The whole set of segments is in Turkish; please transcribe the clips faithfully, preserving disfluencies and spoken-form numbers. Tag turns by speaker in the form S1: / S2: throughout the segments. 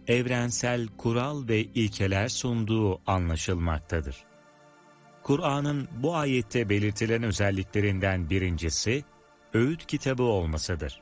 S1: evrensel kural ve ilkeler sunduğu anlaşılmaktadır. Kur'an'ın bu ayette belirtilen özelliklerinden birincisi, öğüt kitabı olmasıdır.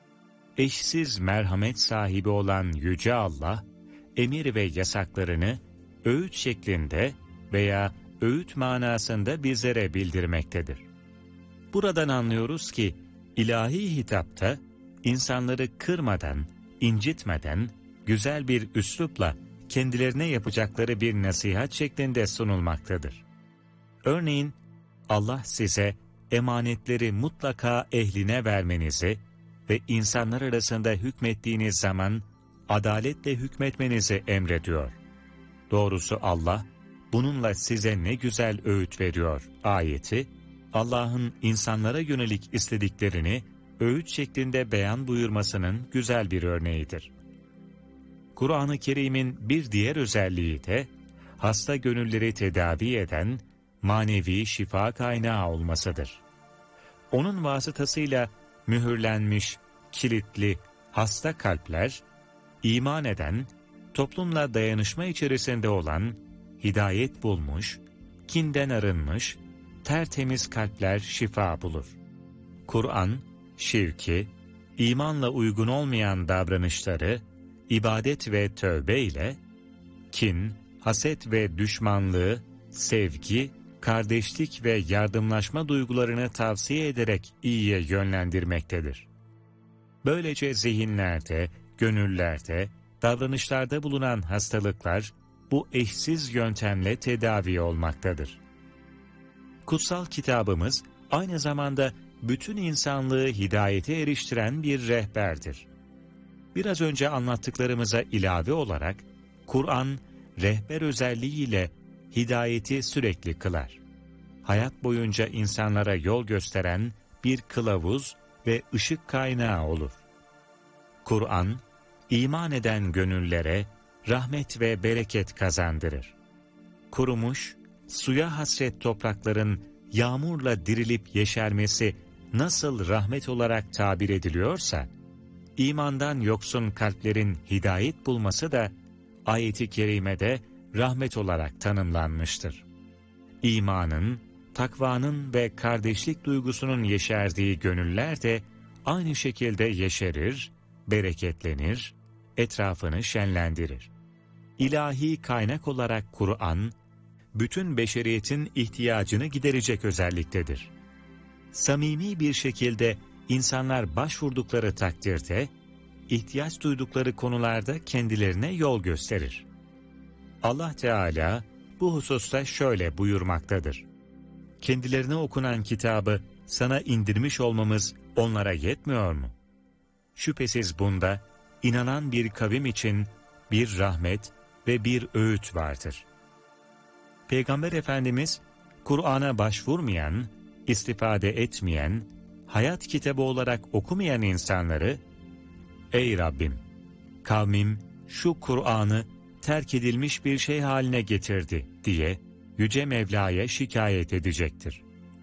S1: Eşsiz merhamet sahibi olan Yüce Allah, emir ve yasaklarını öğüt şeklinde veya öğüt manasında bizlere bildirmektedir. Buradan anlıyoruz ki, ilahi hitapta insanları kırmadan, incitmeden, güzel bir üslupla kendilerine yapacakları bir nasihat şeklinde sunulmaktadır. Örneğin, Allah size emanetleri mutlaka ehline vermenizi ve insanlar arasında hükmettiğiniz zaman adaletle hükmetmenizi emrediyor. Doğrusu Allah, bununla size ne güzel öğüt veriyor ayeti, Allah'ın insanlara yönelik istediklerini öğüt şeklinde beyan buyurmasının güzel bir örneğidir. Kur'an-ı Kerim'in bir diğer özelliği de, hasta gönülleri tedavi eden, manevi şifa kaynağı olmasıdır. Onun vasıtasıyla mühürlenmiş, kilitli, hasta kalpler, iman eden, toplumla dayanışma içerisinde olan, hidayet bulmuş, kinden arınmış, tertemiz kalpler şifa bulur. Kur'an, şirki, imanla uygun olmayan davranışları, ibadet ve tövbe ile, kin, haset ve düşmanlığı, sevgi, kardeşlik ve yardımlaşma duygularını tavsiye ederek iyiye yönlendirmektedir. Böylece zihinlerde, gönüllerde, davranışlarda bulunan hastalıklar bu eşsiz yöntemle tedavi olmaktadır. Kutsal kitabımız aynı zamanda bütün insanlığı hidayete eriştiren bir rehberdir. Biraz önce anlattıklarımıza ilave olarak Kur'an rehber özelliğiyle hidayeti sürekli kılar. Hayat boyunca insanlara yol gösteren bir kılavuz ve ışık kaynağı olur. Kur'an, iman eden gönüllere rahmet ve bereket kazandırır. Kurumuş, suya hasret toprakların yağmurla dirilip yeşermesi nasıl rahmet olarak tabir ediliyorsa, imandan yoksun kalplerin hidayet bulması da ayet-i kerimede rahmet olarak tanımlanmıştır. İmanın, takvanın ve kardeşlik duygusunun yeşerdiği gönüller de aynı şekilde yeşerir, bereketlenir, etrafını şenlendirir. İlahi kaynak olarak Kur'an, bütün beşeriyetin ihtiyacını giderecek özelliktedir. Samimi bir şekilde insanlar başvurdukları takdirde, ihtiyaç duydukları konularda kendilerine yol gösterir. Allah Teala bu hususta şöyle buyurmaktadır. Kendilerine okunan kitabı sana indirmiş olmamız onlara yetmiyor mu? Şüphesiz bunda inanan bir kavim için bir rahmet ve bir öğüt vardır. Peygamber Efendimiz, Kur'an'a başvurmayan, istifade etmeyen, hayat kitabı olarak okumayan insanları, "Ey Rabbim, kavmim şu Kur'an'ı terk edilmiş bir şey haline getirdi" diye Yüce Mevla'ya şikayet edecektir.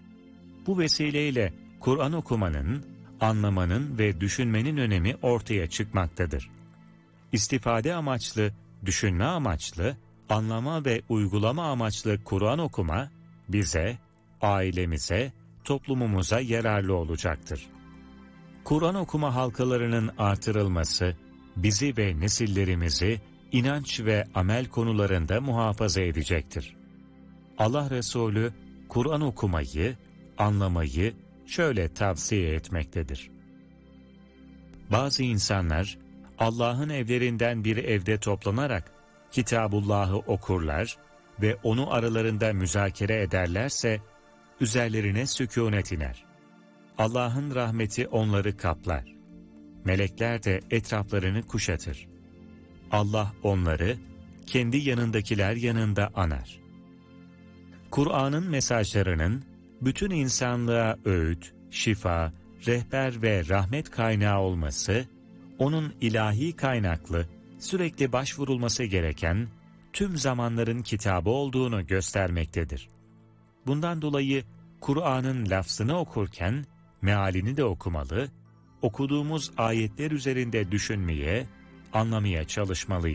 S1: Bu vesileyle Kur'an okumanın, anlamanın ve düşünmenin önemi ortaya çıkmaktadır. İstifade amaçlı, düşünme amaçlı, anlama ve uygulama amaçlı Kur'an okuma, bize, ailemize, toplumumuza yararlı olacaktır. Kur'an okuma halkalarının artırılması, bizi ve nesillerimizi inanç ve amel konularında muhafaza edecektir. Allah Resulü, Kur'an okumayı, anlamayı şöyle tavsiye etmektedir. Bazı insanlar, Allah'ın evlerinden bir evde toplanarak Kitabullah'ı okurlar ve onu aralarında müzakere ederlerse, üzerlerine sükûnet iner. Allah'ın rahmeti onları kaplar. Melekler de etraflarını kuşatır. Allah onları kendi yanındakiler yanında anar. Kur'an'ın mesajlarının bütün insanlığa öğüt, şifa, rehber ve rahmet kaynağı olması, onun ilahi kaynaklı, sürekli başvurulması gereken tüm zamanların kitabı olduğunu göstermektedir. Bundan dolayı Kur'an'ın lafzını okurken mealini de okumalı, okuduğumuz ayetler üzerinde düşünmeye, anlamaya çalışmalıyız.